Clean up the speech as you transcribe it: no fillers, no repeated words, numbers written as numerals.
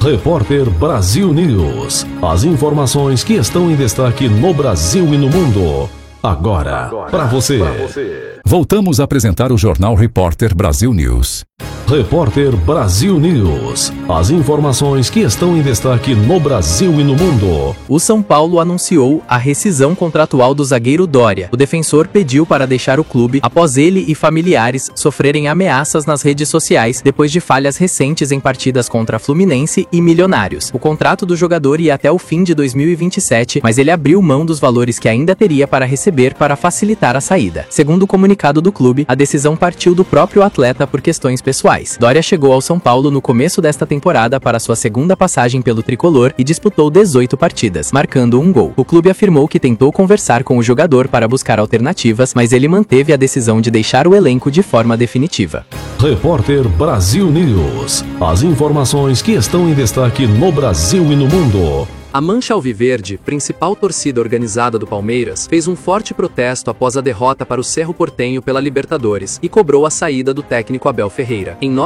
Repórter Brasil News. As informações que estão em destaque no Brasil e no mundo. Agora, para você. Voltamos a apresentar o Jornal Repórter Brasil News. Repórter Brasil News. As informações que estão em destaque no Brasil e no mundo. O São Paulo anunciou a rescisão contratual do zagueiro Dória. O defensor pediu para deixar o clube após ele e familiares sofrerem ameaças nas redes sociais depois de falhas recentes em partidas contra Fluminense e Milionários. O contrato do jogador ia até o fim de 2027, mas ele abriu mão dos valores que ainda teria para receber para facilitar a saída. Segundo o comunicado do clube, a decisão partiu do próprio atleta por questões pessoais. Dória chegou ao São Paulo no começo desta temporada para sua segunda passagem pelo tricolor e disputou 18 partidas, marcando um gol. O clube afirmou que tentou conversar com o jogador para buscar alternativas, mas ele manteve a decisão de deixar o elenco de forma definitiva. Repórter Brasil News. As informações que estão em destaque no Brasil e no mundo. A Mancha Alviverde, principal torcida organizada do Palmeiras, fez um forte protesto após a derrota para o Cerro Porteño pela Libertadores e cobrou a saída do técnico Abel Ferreira. Em